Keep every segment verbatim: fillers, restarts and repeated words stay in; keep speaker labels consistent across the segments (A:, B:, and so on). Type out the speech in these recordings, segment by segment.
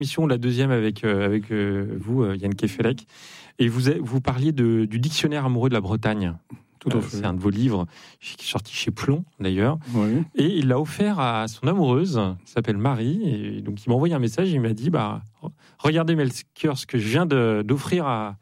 A: Mission, la deuxième avec, euh, avec euh, vous, euh, Yann Kefelec. Et vous, vous parliez de, du dictionnaire amoureux de la Bretagne.
B: Tout à
A: euh,
B: fait.
A: C'est un de vos livres, qui est sorti chez Plon, d'ailleurs.
B: Oui.
A: Et il l'a offert à son amoureuse, qui s'appelle Marie. Et donc, il m'a envoyé un message. Et il m'a dit bah, regardez, Melchior, ce que je viens de, d'offrir à,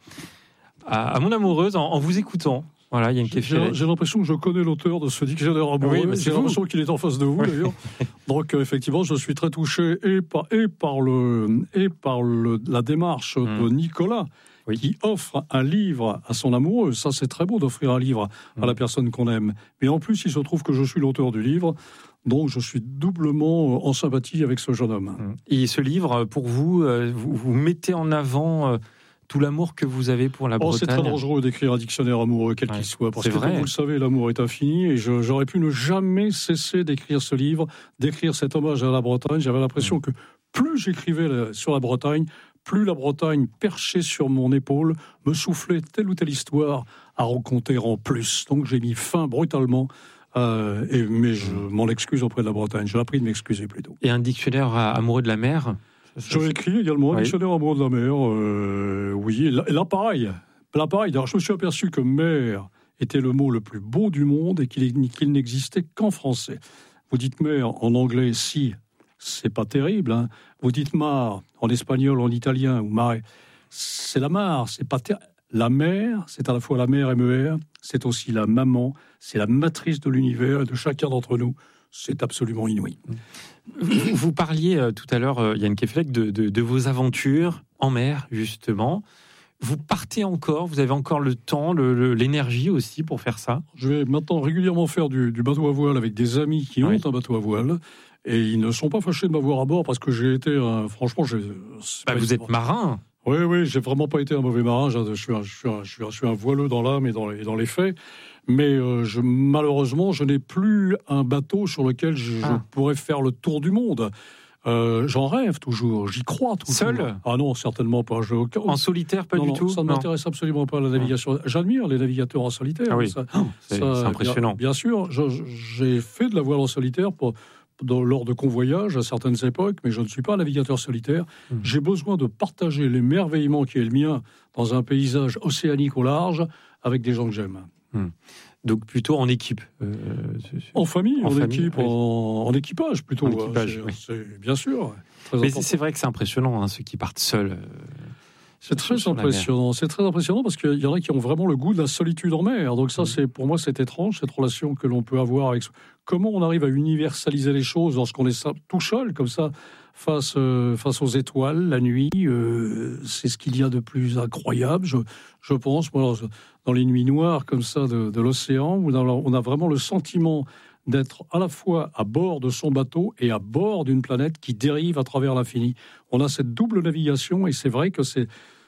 A: à, à mon amoureuse en, en vous écoutant. Voilà, Yann Kefelec.
B: J'ai, j'ai l'impression que je connais l'auteur de ce dictionnaire amoureux.
A: Oui, bah
B: j'ai
A: vous.
B: l'impression qu'il est en face de vous, d'ailleurs. Donc, euh, effectivement, je suis très touché et par, et par, le, et par le, la démarche mmh. de Nicolas, oui. qui offre un livre à son amoureuse. Ça, c'est très beau d'offrir un livre mmh. à la personne qu'on aime. Mais en plus, il se trouve que je suis l'auteur du livre. Donc, je suis doublement en sympathie avec ce jeune homme.
A: Mmh. Et ce livre, pour vous, vous, vous mettez en avant tout l'amour que vous avez pour la
B: oh,
A: Bretagne.
B: C'est très dangereux d'écrire un dictionnaire amoureux, quel ouais, qu'il soit. Parce que,
A: vrai.
B: comme vous le savez, l'amour est infini. Et je, j'aurais pu ne jamais cesser d'écrire ce livre, d'écrire cet hommage à la Bretagne. J'avais l'impression mmh. que plus j'écrivais sur la Bretagne, plus la Bretagne, perchée sur mon épaule, me soufflait telle ou telle histoire à raconter en plus. Donc j'ai mis fin brutalement. Euh, et, mais je m'en excuse auprès de la Bretagne. Je l'ai pris de m'excuser plutôt.
A: Et un dictionnaire amoureux de la mer ?
B: J'ai écrit également un oui. dictionnaire amoureux de la mer. Euh, oui, et là, et là pareil. Là, pareil. Alors, je me suis aperçu que mer était le mot le plus beau du monde et qu'il, qu'il n'existait qu'en français. Vous dites mer en anglais, si, c'est pas terrible. Hein. Vous dites mar en espagnol, en italien, ou mare, c'est la mare, c'est pas terrible. La mer, c'est à la fois la mère M E R, c'est aussi la maman, c'est la matrice de l'univers et de chacun d'entre nous. C'est absolument inouï.
A: Vous, vous parliez euh, tout à l'heure, euh, Yann Kefelec, de, de, de vos aventures en mer, justement. Vous partez encore, vous avez encore le temps, le, le, l'énergie aussi pour faire ça ?
B: Je vais maintenant régulièrement faire du, du bateau à voile avec des amis qui oui. ont un bateau à voile. Et ils ne sont pas fâchés de m'avoir à bord parce que j'ai été, euh, franchement... J'ai,
A: bah, vous êtes marin.
B: Oui, oui, j'ai vraiment pas été un mauvais marin. Je, je, suis, un, je, suis, un, je, suis, un, je suis un voileux dans l'âme et dans les, dans les faits. Mais euh, je, malheureusement, je n'ai plus un bateau sur lequel je, ah. je pourrais faire le tour du monde. Euh, j'en rêve toujours, j'y crois toujours.
A: Seul ?
B: Ah non, certainement pas. Je,
A: en solitaire, pas
B: non,
A: du
B: non,
A: tout ?
B: Ça ne m'intéresse absolument pas, la navigation. Non. J'admire les navigateurs en solitaire.
A: Ah oui,
B: ça,
A: oh, c'est,
B: ça,
A: c'est impressionnant.
B: Bien, bien sûr, je, j'ai fait de la voile en solitaire pour... Dans, lors de convoyages à certaines époques, mais je ne suis pas un navigateur solitaire. Mmh. J'ai besoin de partager l'émerveillement qui est le mien dans un paysage océanique au large avec des gens que j'aime.
A: Mmh. Donc plutôt en équipe euh,
B: En famille, en, en famille, équipe,
A: oui.
B: en, en équipage plutôt.
A: En équipage,
B: c'est,
A: oui.
B: c'est, bien sûr.
A: Mais c'est, c'est vrai que c'est impressionnant, hein, ceux qui partent seuls. Euh,
B: c'est très impressionnant. C'est très impressionnant parce qu'il y en a qui ont vraiment le goût de la solitude en mer. Donc ça, mmh. c'est pour moi, c'est étrange, cette relation que l'on peut avoir avec... Comment on arrive à universaliser les choses lorsqu'on est tout seul, comme ça, face, euh, face aux étoiles, la nuit. Euh, c'est ce qu'il y a de plus incroyable, je, je pense. Moi, dans les nuits noires, comme ça, de, de l'océan, où on a vraiment le sentiment d'être à la fois à bord de son bateau et à bord d'une planète qui dérive à travers l'infini. On a cette double navigation et c'est vrai que c'est,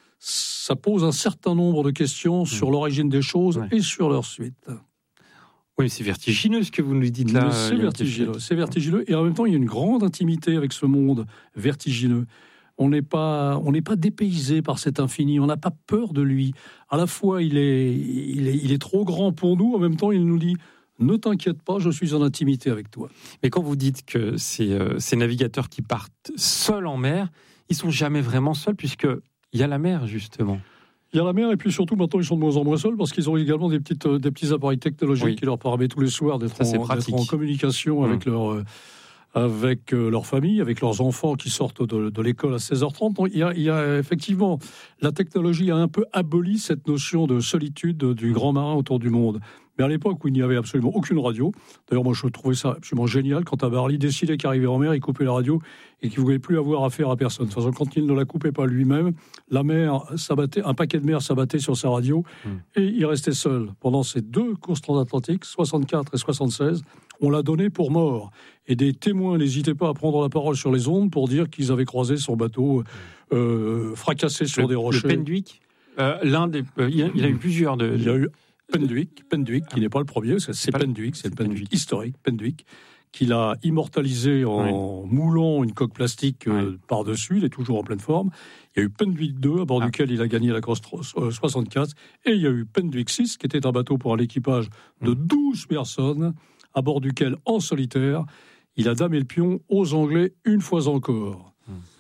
B: ça pose un certain nombre de questions mmh. sur l'origine des choses ouais. et sur leur suite.
A: Oui, c'est vertigineux ce que vous nous dites là.
B: C'est vertigineux, c'est vertigineux. Et en même temps, il y a une grande intimité avec ce monde vertigineux. On n'est pas, on n'est pas dépaysé par cet infini. On n'a pas peur de lui. À la fois, il est, il est, il est trop grand pour nous. En même temps, il nous dit « Ne t'inquiète pas, je suis en intimité avec toi ».
A: Mais quand vous dites que ces, euh, ces navigateurs qui partent seuls en mer, ils sont jamais vraiment seuls puisque il y a la mer justement.
B: Il y a la mer et puis surtout maintenant ils sont de moins en moins seuls parce qu'ils ont également des, petites, euh, des petits appareils technologiques oui. qui leur permettent tous les soirs d'être, Ça, en, d'être en communication mmh. avec, leur, euh, avec euh, leur famille, avec leurs enfants qui sortent de, de l'école à seize heures trente. Donc, il, y a, il y a effectivement, la technologie a un peu aboli cette notion de solitude du grand marin autour du monde. Mais à l'époque où il n'y avait absolument aucune radio, d'ailleurs moi je trouvais ça absolument génial quand Tabarly décidait qu'arrivait en mer, il coupait la radio et qu'il ne voulait plus avoir affaire à personne. De toute façon, quand il ne la coupait pas lui-même, la mer s'abattait, un paquet de mer s'abattait sur sa radio mmh. et il restait seul. Pendant ces deux courses transatlantiques, soixante-quatre et soixante-seize, on l'a donné pour mort. Et des témoins n'hésitaient pas à prendre la parole sur les ondes pour dire qu'ils avaient croisé son bateau euh, fracassé sur
A: le,
B: des rochers.
A: Le Penduic, euh, l'un des, euh, il, y a, il y a eu plusieurs. De,
B: il y a eu Penduic, Penduic qui n'est pas le premier, c'est, c'est Penduic, c'est le Penduic historique, Penduic, qu'il a immortalisé en oui. moulant une coque plastique euh, oui. par-dessus, il est toujours en pleine forme. Il y a eu Penduic deux, à bord ah. duquel il a gagné la course soixante-quatre, et il y a eu Penduic six, qui était un bateau pour un équipage de douze personnes, à bord duquel, en solitaire, il a damé le pion aux Anglais une fois encore.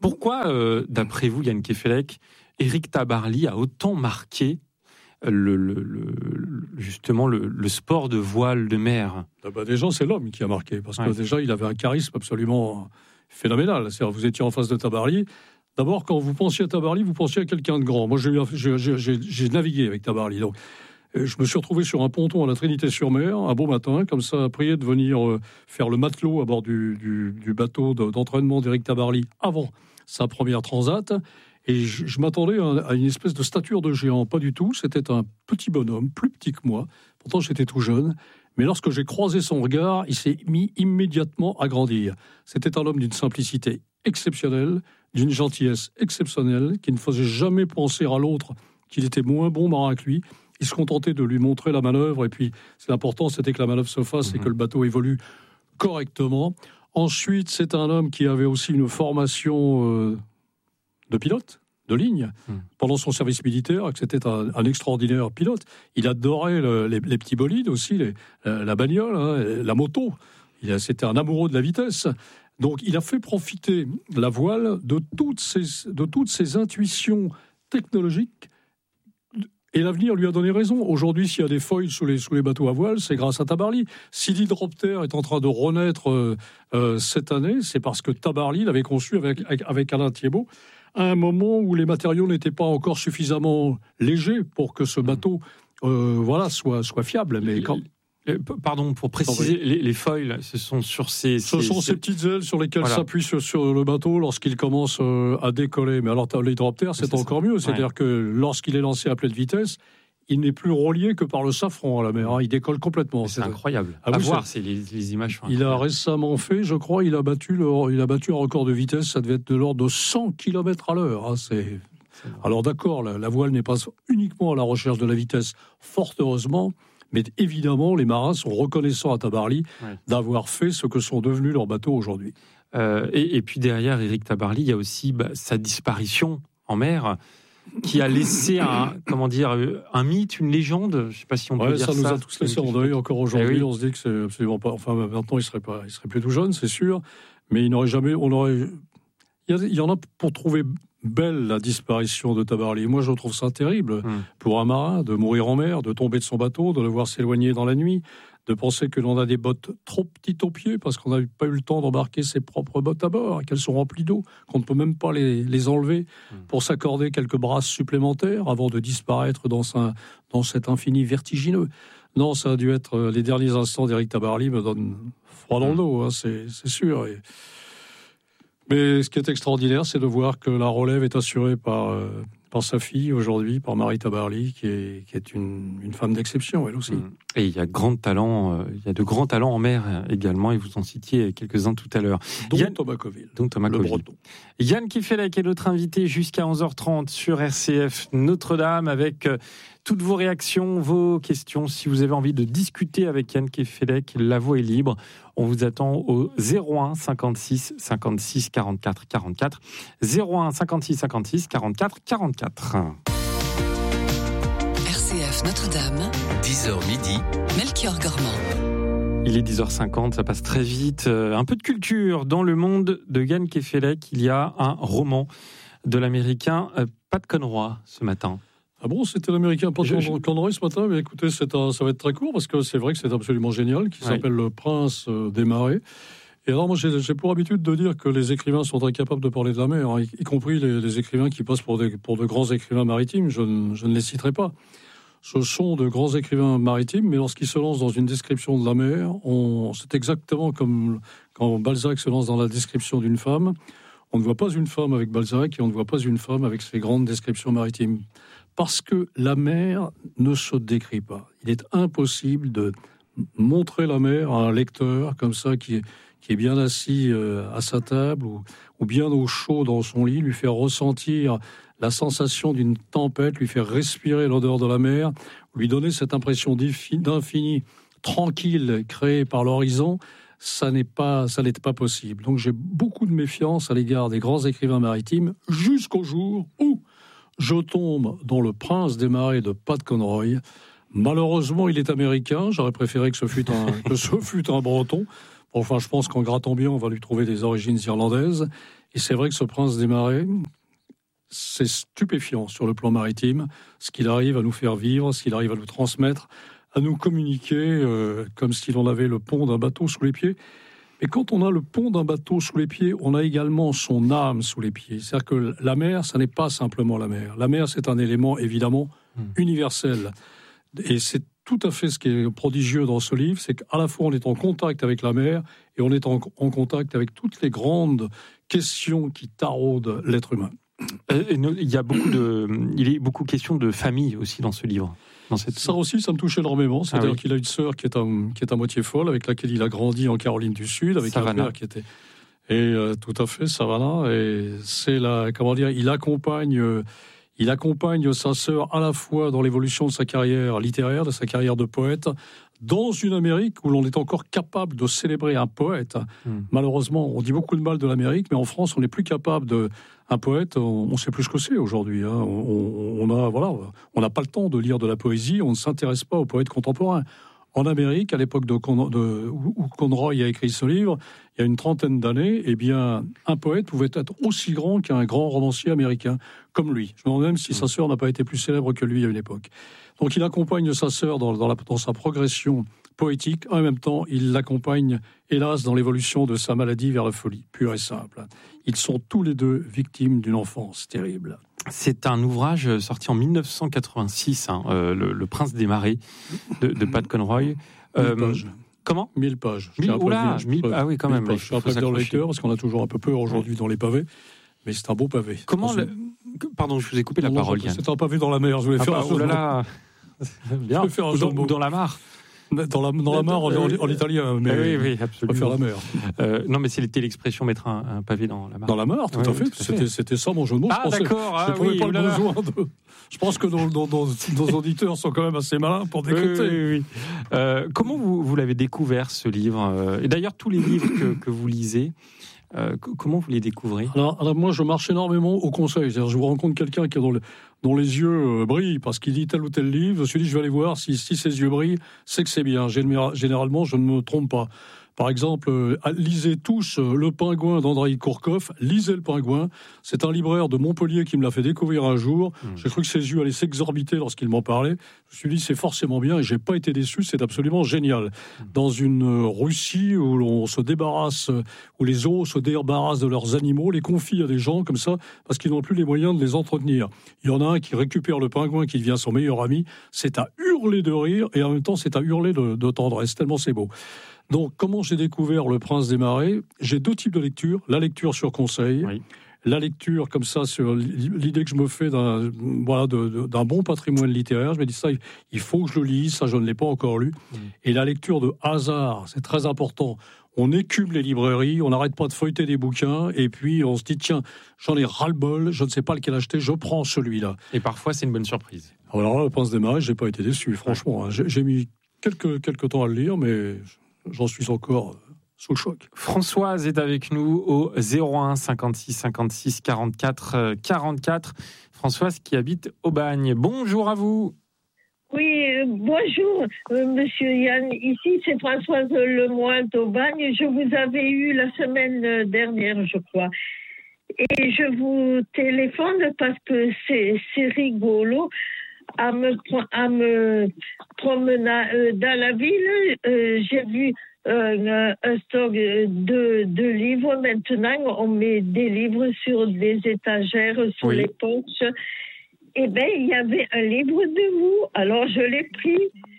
A: Pourquoi, euh, d'après vous, Yann Kefelec, Éric Tabarly a autant marqué le, le, le, justement le, le sport de voile de mer?
B: Ah bah déjà, c'est l'homme qui a marqué, parce ouais. que déjà, il avait un charisme absolument phénoménal. C'est-à-dire, vous étiez en face de Tabarly. D'abord, quand vous pensiez à Tabarly, vous pensiez à quelqu'un de grand. Moi, j'ai, j'ai, j'ai, j'ai navigué avec Tabarly. Donc, je me suis retrouvé sur un ponton à la Trinité-sur-Mer, un beau matin, comme ça, prié de venir euh, faire le matelot à bord du, du, du bateau de, d'entraînement d'Éric Tabarly avant sa première transat. Et je, je m'attendais à, à une espèce de stature de géant. Pas du tout. C'était un petit bonhomme, plus petit que moi. Pourtant, j'étais tout jeune. Mais lorsque j'ai croisé son regard, il s'est mis immédiatement à grandir. C'était un homme d'une simplicité exceptionnelle, d'une gentillesse exceptionnelle, qui ne faisait jamais penser à l'autre qu'il était moins bon marin que lui. Il se contentait de lui montrer la manœuvre, et puis c'est l'important, c'était que la manœuvre se fasse mmh. et que le bateau évolue correctement. Ensuite, c'est un homme qui avait aussi une formation euh, de pilote, de ligne, mmh. pendant son service militaire, que c'était un, un extraordinaire pilote. Il adorait le, les, les petits bolides aussi, les, la bagnole, hein, la moto. Il, c'était un amoureux de la vitesse. Donc, il a fait profiter la voile de toutes ces, de toutes ces intuitions technologiques, et l'avenir lui a donné raison. Aujourd'hui, s'il y a des foils sous les, sous les bateaux à voile, c'est grâce à Tabarly. Si l'hydroptère est en train de renaître euh, euh, cette année, c'est parce que Tabarly l'avait conçu avec, avec, avec Alain Thiébaut, à un moment où les matériaux n'étaient pas encore suffisamment légers pour que ce bateau euh, voilà, soit, soit fiable. Mais quand...
A: Pardon, pour préciser, les, les foils, ce sont sur ces...
B: Ce
A: ces,
B: sont ces, ces petites ailes sur lesquelles voilà. s'appuie sur, sur le bateau lorsqu'il commence euh, à décoller. Mais alors, l'hydroptère, c'est, c'est encore ça. mieux. C'est-à-dire ouais. que lorsqu'il est lancé à pleine vitesse, il n'est plus relié que par le safran à la mer. Hein. Il décolle complètement.
A: C'est, c'est incroyable. Ah, à oui, voir, c'est les, les images.
B: Il a récemment fait, je crois, il a battu le, il a battu un record de vitesse. Ça devait être de l'ordre de cent kilomètres à l'heure. Hein. C'est... c'est alors d'accord, la, la voile n'est pas uniquement à la recherche de la vitesse, fort heureusement. Mais évidemment, les marins sont reconnaissants à Tabarly ouais. d'avoir fait ce que sont devenus leurs bateaux aujourd'hui.
A: Euh, et, et puis derrière Éric Tabarly, il y a aussi bah, sa disparition en mer, qui a laissé un, comment dire, un mythe, une légende. Je ne sais pas si on peut
B: ouais,
A: dire
B: ça.
A: Ça
B: nous a tous laissé en deuil. Encore aujourd'hui, eh oui. on se dit que c'est absolument pas. Enfin, maintenant, il serait pas, il serait plus tout jeune, c'est sûr. Mais il n'aurait jamais, on aurait. Il y, a, il y en a pour trouver belle la disparition de Tabarly. Moi, je trouve ça terrible mmh. pour un marin de mourir en mer, de tomber de son bateau, de le voir s'éloigner dans la nuit, de penser que l'on a des bottes trop petites aux pieds parce qu'on n'a pas eu le temps d'embarquer ses propres bottes à bord, qu'elles sont remplies d'eau, qu'on ne peut même pas les, les enlever mmh. pour s'accorder quelques brasses supplémentaires avant de disparaître dans, un, dans cet infini vertigineux. Non, ça a dû être les derniers instants d'Éric Tabarly, me donnent froid dans le dos, hein, c'est, c'est sûr. Et... Mais ce qui est extraordinaire, c'est de voir que la relève est assurée par, euh, par sa fille aujourd'hui, par Marie Tabarly, qui est, qui est une, une femme d'exception, elle aussi.
A: Et il y a grand talent, euh, il y a de grands talents en mer également, et vous en citiez quelques-uns tout à l'heure.
B: Dont
A: Yann...
B: Thomas Coville,
A: dont Thomas
B: le
A: Coville.
B: breton.
A: Yann Kefelec est notre invité jusqu'à onze heures trente sur R C F Notre-Dame, avec euh, toutes vos réactions, vos questions. Si vous avez envie de discuter avec Yann Kefelec, la voie est libre. On vous attend au zéro un cinquante-six cinquante-six quarante-quatre quarante-quatre. zéro un cinquante-six cinquante-six quarante-quatre quarante-quatre.
C: R C F Notre-Dame. dix heures midi. Melchior Gormand.
A: Il est dix heures cinquante, ça passe très vite. Un peu de culture. Dans le monde de Yann Kefelec, il y a un roman de l'américain Pat Conroy ce matin.
B: Ah bon, c'était l'américain Pat Conroy ce matin, mais écoutez, c'est un, ça va être très court parce que c'est vrai que c'est absolument génial, qui ouais. s'appelle Le Prince des Marais. Et alors moi j'ai, j'ai pour habitude de dire que les écrivains sont incapables de parler de la mer, hein, y, y compris les, les écrivains qui passent pour, des, pour de grands écrivains maritimes, je, je ne les citerai pas. Ce sont de grands écrivains maritimes, mais lorsqu'ils se lancent dans une description de la mer, on, c'est exactement comme quand Balzac se lance dans la description d'une femme. On ne voit pas une femme avec Balzac et on ne voit pas une femme avec ses grandes descriptions maritimes. Parce que la mer ne se décrit pas. Il est impossible de montrer la mer à un lecteur comme ça qui est, qui est bien assis euh, à sa table ou, ou bien au chaud dans son lit, lui faire ressentir la sensation d'une tempête, lui faire respirer l'odeur de la mer, lui donner cette impression d'infini, tranquille, créée par l'horizon. Ça n'est pas, ça n'est pas possible. Donc j'ai beaucoup de méfiance à l'égard des grands écrivains maritimes jusqu'au jour où je tombe dans Le Prince des Marais de Pat Conroy. Malheureusement, il est américain. J'aurais préféré que ce fût un, que ce fût un breton. Enfin, je pense qu'en grattant bien, on va lui trouver des origines irlandaises. Et c'est vrai que ce prince des marais, c'est stupéfiant sur le plan maritime, ce qu'il arrive à nous faire vivre, ce qu'il arrive à nous transmettre, à nous communiquer, euh, comme si l'on avait le pont d'un bateau sous les pieds. Mais quand on a le pont d'un bateau sous les pieds, on a également son âme sous les pieds. C'est-à-dire que la mer, ça n'est pas simplement la mer. La mer, c'est un élément évidemment mmh. universel. Et c'est tout à fait ce qui est prodigieux dans ce livre, c'est qu'à la fois on est en contact avec la mer et on est en, en contact avec toutes les grandes questions qui taraudent l'être humain.
A: Il y a beaucoup de, il est beaucoup question de famille aussi dans ce livre. Dans cette...
B: Ça aussi, ça me touche énormément. C'est-à-dire ah oui. qu'il a une sœur qui est, à, qui est à moitié folle, avec laquelle il a grandi en Caroline du Sud, avec
A: Savannah.
B: un père qui était... Et euh, tout à fait, Savannah. Et c'est la, comment dire, il accompagne... Euh, Il accompagne sa sœur à la fois dans l'évolution de sa carrière littéraire, de sa carrière de poète, dans une Amérique où l'on est encore capable de célébrer un poète. Mmh. Malheureusement, on dit beaucoup de mal de l'Amérique, mais en France, on n'est plus capable de... Un poète, on ne sait plus ce que c'est aujourd'hui. Hein. On, on, a, voilà, on n'a pas le temps de lire de la poésie, on ne s'intéresse pas aux poètes contemporains. En Amérique, à l'époque de, de, où Conroy a écrit ce livre, il y a une trentaine d'années, eh bien, un poète pouvait être aussi grand qu'un grand romancier américain, comme lui. Je me demande même si sa sœur n'a pas été plus célèbre que lui à une époque. Donc il accompagne sa sœur dans, dans, la, dans sa progression poétique, en même temps, il l'accompagne, hélas, dans l'évolution de sa maladie vers la folie, pure et simple. Ils sont tous les deux victimes d'une enfance terrible.
A: C'est un ouvrage sorti en dix-neuf cent quatre-vingt-six, hein, euh, le, le Prince des Marais, de, de Pat Conroy.
B: Euh, Mille pages.
A: Comment ?
B: Mille pages.
A: Mille, oula, mille, ah oui, quand même.
B: Je suis un peu dans le lecteur, parce qu'on a toujours un peu peur aujourd'hui dans les pavés, mais c'est un beau pavé.
A: Comment le... Pardon, je vous ai coupé la
B: non,
A: parole,
B: Yann. C'est un pavé dans la mer, je voulais ah, faire
A: bah, un jeu de mots. Bien.
B: Je vais faire un
A: jeu de mots. Ou dans la mare.
B: Dans la, dans la mare en, en, en italien, mais
A: oui, oui, absolument.
B: On va faire la mer.
A: Euh, non, mais c'était l'expression mettre un, un pavé dans la mare.
B: Dans la mare, tout, ouais, à, fait. Tout à fait. C'était, c'était ça mon jeu de mots.
A: Ah,
B: je pensais,
A: d'accord.
B: Je ne
A: ah, oui,
B: pas le
A: là.
B: besoin de... Je pense que nos, nos, nos, nos auditeurs sont quand même assez malins pour décrypter.
A: Oui, oui, oui. Euh, comment vous, vous l'avez découvert, ce livre ? Et d'ailleurs, tous les livres que, que vous lisez, Euh, comment vous les découvrez ?
B: alors, alors moi, je marche énormément au conseil. C'est-à-dire, je vous rencontre quelqu'un qui est dans le, dont les yeux euh, brillent parce qu'il lit tel ou tel livre. Je me suis dit, je vais aller voir si, si ses yeux brillent, c'est que c'est bien. Généralement, je ne me trompe pas. Par exemple, euh, lisez tous euh, Le Pingouin d'Andreï Kourkov. Lisez Le Pingouin. C'est un libraire de Montpellier qui me l'a fait découvrir un jour. Mmh. J'ai cru que ses yeux allaient s'exorbiter lorsqu'il m'en parlait. Je me suis dit, c'est forcément bien et j'ai pas été déçu. C'est absolument génial. Mmh. Dans une euh, Russie où l'on se débarrasse, euh, où les zoos se débarrassent de leurs animaux, les confient à des gens comme ça parce qu'ils n'ont plus les moyens de les entretenir. Il y en a un qui récupère le pingouin qui devient son meilleur ami. C'est à hurler de rire et en même temps, c'est à hurler de, de tendresse. Tellement c'est beau. Donc, comment j'ai découvert Le Prince des Marais ? J'ai deux types de lecture. La lecture sur conseil, oui. La lecture comme ça sur l'idée que je me fais d'un, voilà, de, de, d'un bon patrimoine littéraire. Je me dis ça, il faut que je le lise, ça je ne l'ai pas encore lu. Mmh. Et la lecture de hasard, c'est très important. On écume les librairies, on n'arrête pas de feuilleter des bouquins, et puis on se dit, tiens, j'en ai ras-le-bol, je ne sais pas lequel acheter, je prends celui-là.
A: Et parfois, c'est une bonne surprise.
B: Alors là, Le Prince des Marais, je n'ai pas été déçu, franchement. Ouais. Hein. J'ai, j'ai mis quelques, quelques temps à le lire, mais... J'en suis encore sous le choc.
A: Françoise est avec nous au zéro un cinquante-six cinquante-six quarante-quatre quarante-quatre. Françoise qui habite Aubagne. Bonjour à vous.
D: Oui, euh, bonjour, euh, monsieur Yann. Ici, c'est Françoise Lemoine d'Aubagne. Je vous avais eu la semaine dernière, je crois. Et je vous téléphone parce que c'est, c'est rigolo. À me, à me promener dans la ville, euh, j'ai vu euh, un stock de, de livres. Maintenant, on met des livres sur des étagères, sur oui. les porches. Eh bien, il y avait un livre de vous. Alors, je l'ai pris.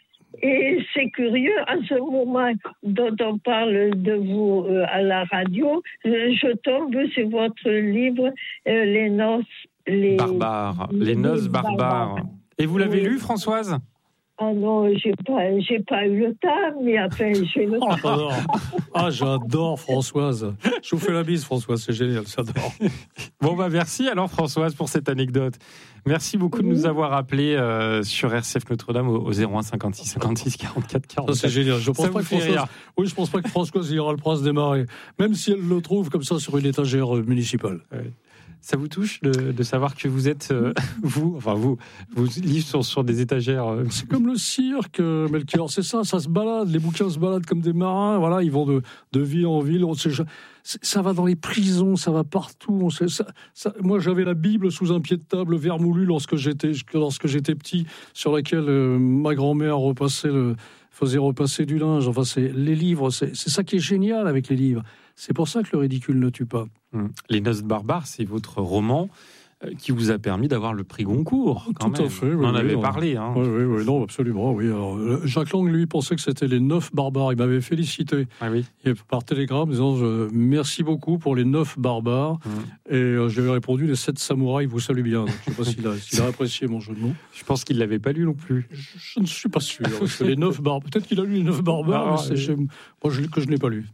D: Et c'est curieux, en ce moment dont on parle de vous euh, à la radio, je tombe sur votre livre euh, Les noces... Les
A: barbares. Les, les noces barbares. barbares. Et vous l'avez oui. lu, Françoise ?
D: Ah non, j'ai pas, j'ai pas eu le temps, mais après, j'ai le temps.
B: Oh, ah, j'adore Françoise. Je vous fais la bise, Françoise, c'est génial, j'adore.
A: Bon, bah merci alors, Françoise, pour cette anecdote. Merci beaucoup de nous avoir appelés euh, sur R C F Notre-Dame au, au zéro un cinquante-six cinquante-six quarante-quatre quarante-quatre.
B: Ça, c'est génial. Je pense pas que Françoise... Oui, je pense pas que Françoise ira Le Prince des Marais, même si elle le trouve comme ça sur une étagère municipale.
A: Ouais. Ça vous touche de, de savoir que vous êtes, euh, vous, enfin vous, vos livres sont sur des étagères. Euh...
B: C'est comme le cirque, Melchior, c'est ça, ça se balade, les bouquins se baladent comme des marins, voilà, ils vont de, de ville en ville, on sait, ça va dans les prisons, ça va partout. On sait, ça, ça, moi, j'avais la Bible sous un pied de table vermoulu lorsque j'étais, lorsque j'étais petit, sur laquelle euh, ma grand-mère repassait le, faisait repasser du linge. Enfin, c'est, les livres, c'est, c'est ça qui est génial avec les livres. C'est pour ça que le ridicule ne tue pas.
A: Les Noces barbares, c'est votre roman qui vous a permis d'avoir le prix Goncourt. Quand
B: Tout
A: même.
B: à fait. Oui,
A: On en
B: oui,
A: avait
B: non.
A: parlé. Hein.
B: Oui, oui, oui, non, absolument. Oui. Alors, Jacques Lang, lui, pensait que c'était les neuf barbares. Il m'avait félicité
A: ah, oui.
B: par télégramme, disant je, merci beaucoup pour les neuf barbares. Mmh. Et euh, je lui ai répondu les sept samouraïs vous saluent bien. Donc, je ne sais pas s'il a, s'il a apprécié mon jeu de mots.
A: Je pense qu'il ne l'avait pas lu non plus.
B: Je, je ne suis pas sûr. Parce que les neuf barbares, peut-être qu'il a lu les neuf barbares, ah, mais c'est oui. moi je, que je n'ai pas lu.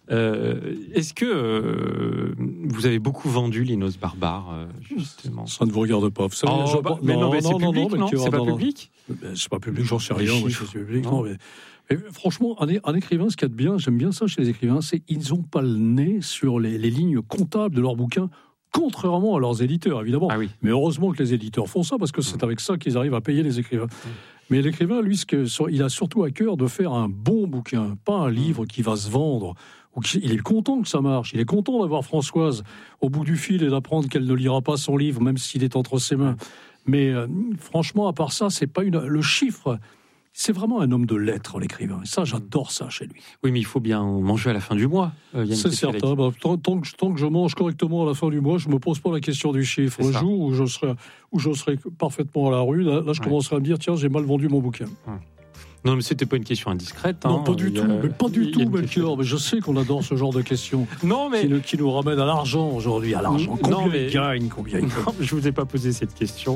A: Euh, est-ce que euh, vous avez beaucoup vendu les Noces barbares, euh, justement ?
B: Ça ne vous regarde pas. Vous savez,
A: oh, bah, mais non, non, mais c'est non, public, non, non, c'est pas non, public
B: non. C'est pas public, j'en sais rien. Moi, c'est public, non, mais, mais franchement, un, un écrivain, ce qu'il y a de bien, j'aime bien ça chez les écrivains, c'est qu'ils n'ont pas le nez sur les, les lignes comptables de leurs bouquins, contrairement à leurs éditeurs, évidemment.
A: Ah oui.
B: Mais heureusement que les éditeurs font ça, parce que c'est avec ça qu'ils arrivent à payer les écrivains. Mmh. Mais l'écrivain, lui, ce que, il a surtout à cœur de faire un bon bouquin, pas un livre qui va se vendre. Il est content que ça marche. Il est content d'avoir Françoise au bout du fil et d'apprendre qu'elle ne lira pas son livre, même s'il est entre ses mains. Mais euh, franchement, à part ça, c'est pas une... le chiffre. C'est vraiment un homme de lettres, l'écrivain. Et ça, j'adore ça chez lui.
A: Oui, mais il faut bien manger à la fin du mois.
B: Euh, c'est certain. Bah, tant, tant, que, tant que je mange correctement à la fin du mois, je ne me pose pas la question du chiffre. C'est le ça. jour où je, serai, où je serai parfaitement à la rue, là, là je ouais. commencerai à me dire, tiens, j'ai mal vendu mon bouquin. Ouais.
A: Non, mais c'était pas une question indiscrète.
B: Non,
A: hein.
B: pas du
A: il
B: tout. A... Mais pas du tout, Melchior. Mais je sais qu'on adore ce genre de questions.
A: Non, mais...
B: Qui nous, qui nous ramène à l'argent aujourd'hui. À l'argent. Combien non, mais... il gagne, combien il gagne.
A: Non, je vous ai pas posé cette question.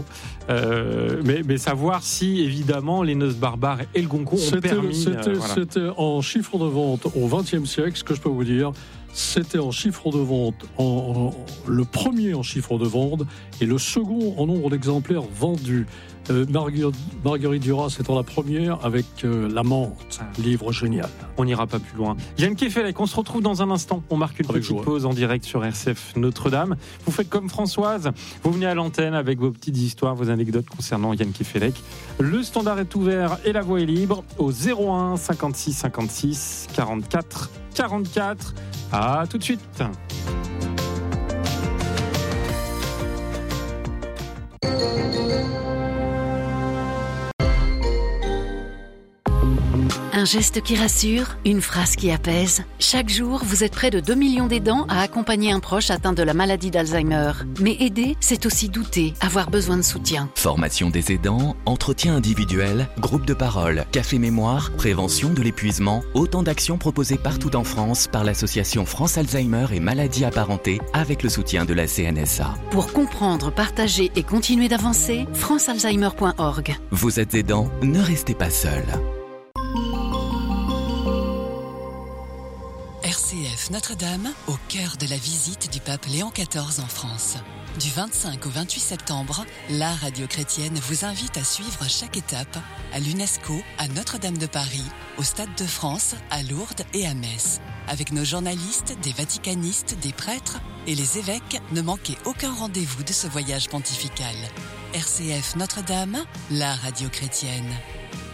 A: Euh, mais, mais savoir si, évidemment, les Noces barbares et le Goncourt ont c'était, permis...
B: C'était, euh, voilà. c'était en chiffre de vente au vingtième siècle, ce que je peux vous dire. C'était en chiffre de vente, en, en, le premier en chiffre de vente et le second en nombre d'exemplaires vendus. Euh, Marguerite, Marguerite Duras étant la première avec euh, La Menthe, livre génial.
A: On n'ira pas plus loin. Yann Kefelec, on se retrouve dans un instant. On marque une avec petite joie. pause en direct sur R C F Notre-Dame. Vous faites comme Françoise, vous venez à l'antenne avec vos petites histoires, vos anecdotes concernant Yann Kefelec. Le standard est ouvert et la voie est libre au zéro un cinquante-six cinquante-six quarante-quatre quarante-quatre. À tout de suite.
E: Un geste qui rassure, une phrase qui apaise. Chaque jour, vous êtes près de deux millions d'aidants à accompagner un proche atteint de la maladie d'Alzheimer. Mais aider, c'est aussi douter, avoir besoin de soutien.
F: Formation des aidants, entretien individuel, groupe de parole, café mémoire, prévention de l'épuisement, autant d'actions proposées partout en France par l'association France Alzheimer et maladies apparentées avec le soutien de la C N S A.
E: Pour comprendre, partager et continuer d'avancer, france alzheimer point org.
F: Vous êtes aidant, ne restez pas seul.
C: R C F Notre-Dame, au cœur de la visite du pape Léon quatorze en France. Du vingt-cinq au vingt-huit septembre, la radio chrétienne vous invite à suivre chaque étape à l'UNESCO, à Notre-Dame de Paris, au Stade de France, à Lourdes et à Metz. Avec nos journalistes, des vaticanistes, des prêtres et les évêques, ne manquez aucun rendez-vous de ce voyage pontifical. R C F Notre-Dame, la radio chrétienne.